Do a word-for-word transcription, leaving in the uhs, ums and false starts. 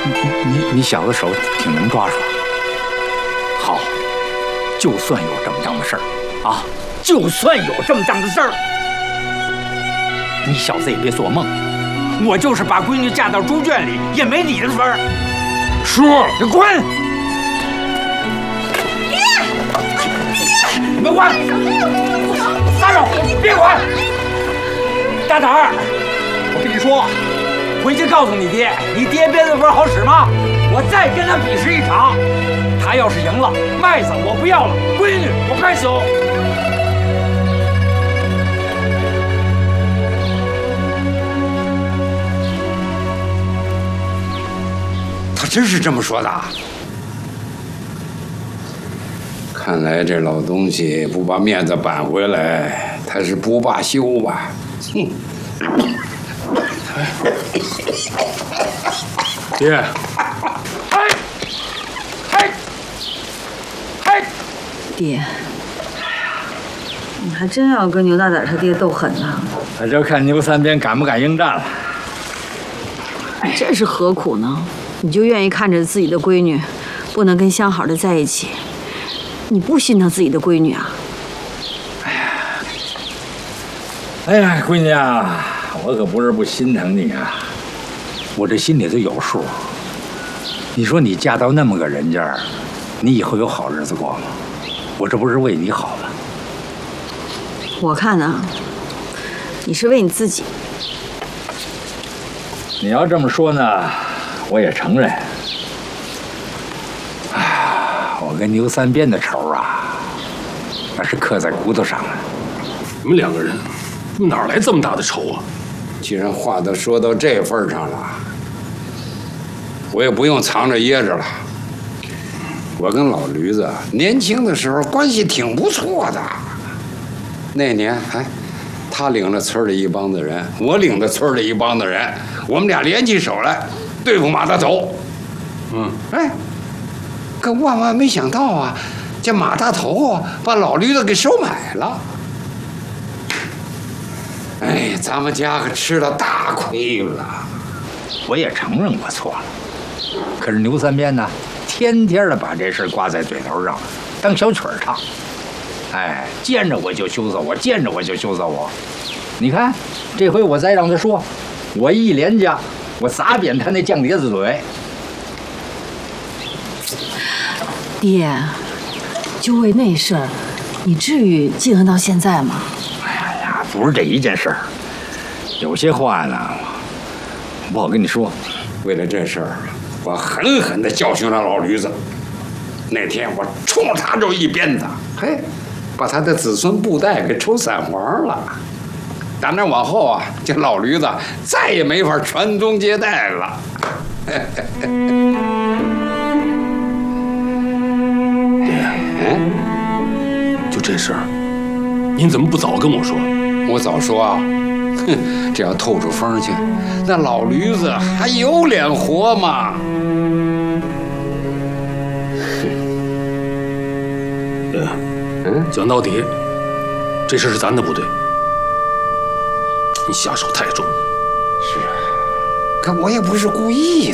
你你你小子手挺能抓抓。好，就算有这么档子事儿啊，就算有这么档子事儿，你小子也别做梦，我就是把闺女嫁到猪圈里，也没你的份儿。叔，你滚！爹，爹，你们滚！撒手，别管！大胆儿，我跟你说。 回去告诉你爹，你爹鞭子不是好使吗？我再跟他比试一场，他要是赢了，麦子我不要了，闺女我快走。 他真是这么说的？看来这老东西不把面子扳回来，他是不罢休吧？哼！ 爹， 嘿，嘿，嘿， 爹，你还真要跟牛大胆他爹斗狠呢？ 那就看牛三边敢不敢应战了。 这是何苦呢？你就愿意看着自己的闺女不能跟相好的在一起，你不心疼自己的闺女啊？ 哎呀，哎呀，闺女啊，我可不是不心疼你啊。 我这心里头有数。你说你嫁到那么个人家，你以后有好日子过吗？我这不是为你好吗？ 我看呢，你是为你自己。 你要这么说呢，我也承认。啊，我跟牛三边的仇啊，那是刻在骨头上了。 你们两个人，你哪来这么大的仇啊？ 既然话都说到这份上了，我也不用藏着掖着了。我跟老驴子年轻的时候关系挺不错的。那年，哎，他领着村里一帮子人，我领着村里一帮子人，我们俩联起手来对付马大头。 嗯， 哎，可万万没想到啊，这马大头啊把老驴子给收买了。 哎，咱们家可吃了大亏了。 我也承认我错了，可是牛三边呢，天天的把这事挂在嘴头上，当小曲儿唱。哎，见着我就羞臊我，见着我就羞臊我。你看，这回我再让他说，我一连家，我砸扁他那犟碟子嘴。 爹，就为那事儿，你至于记恨到现在吗？ 不是这一件事儿，有些话呢，不好跟你说。 为了这事儿，我狠狠地教训了老驴子。那天我冲着他就一鞭子，嘿，把他的子孙布袋给抽散黄了。打那往后啊，这老驴子再也没法传宗接代了。 爹， 嗯， 就这事儿，您怎么不早跟我说？ 我早说啊，哼，这要透出风去，那老驴子还有脸活吗？ 爹，嗯，讲到底，这事是咱的不对，你下手太重。 是啊，可我也不是故意的。